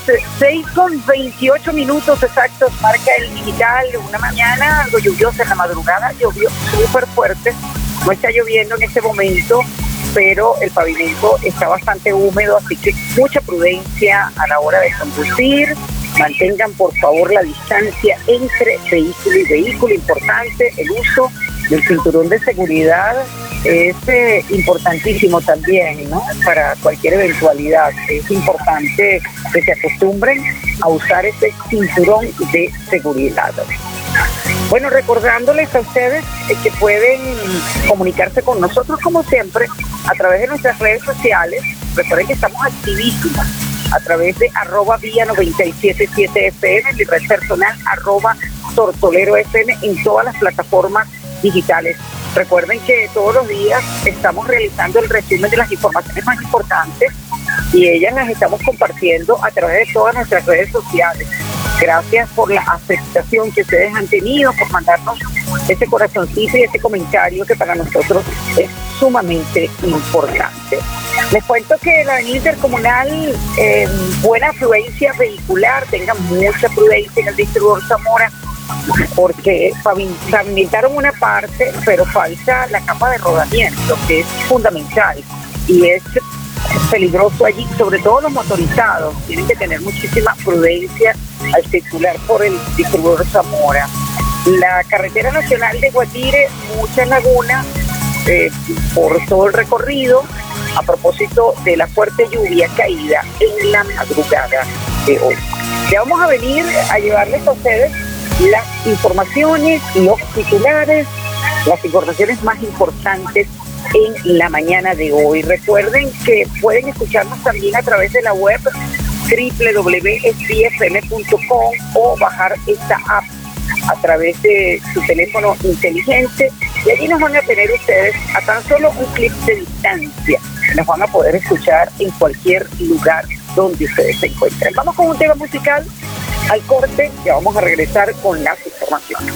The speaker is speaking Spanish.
6:28 exactos, marca el digital. Una mañana algo lluviosa en la madrugada, llovió súper fuerte. No está lloviendo en este momento, pero el pavimento está bastante húmedo, así que mucha prudencia a la hora de conducir. Mantengan por favor la distancia entre vehículo y vehículo. Importante el uso del cinturón de seguridad, es importantísimo también, ¿no? Para cualquier eventualidad es importante que se acostumbren a usar este cinturón de seguridad. Bueno, recordándoles a ustedes que pueden comunicarse con nosotros como siempre a través de nuestras redes sociales. Recuerden que estamos activísimos a través de @vía977fm, mi red personal @tortolerofm en todas las plataformas digitales. Recuerden que todos los días estamos realizando el resumen de las informaciones más importantes y ellas las estamos compartiendo a través de todas nuestras redes sociales. Gracias por la aceptación que ustedes han tenido, por mandarnos ese corazoncito y ese comentario que para nosotros es sumamente importante. Les cuento que la avenida intercomunal, buena afluencia vehicular, tengan mucha prudencia en el distribuidor Zamora, porque pavimentaron una parte, pero falta la capa de rodamiento, que es fundamental, y es peligroso allí, sobre todo los motorizados, tienen que tener muchísima prudencia al circular por el distribuidor Zamora. La carretera nacional de Guatire, muchas lagunas por todo el recorrido, a propósito de la fuerte lluvia caída en la madrugada de hoy. Ya vamos a venir a llevarles a ustedes las informaciones, los titulares, las informaciones más importantes en la mañana de hoy. Recuerden que pueden escucharnos también a través de la web www.sbfm.com o bajar esta app a través de su teléfono inteligente, y allí nos van a tener ustedes a tan solo un clic de distancia. Nos van a poder escuchar en cualquier lugar donde ustedes se encuentren. Vamos con un tema musical al corte, ya vamos a regresar con las informaciones.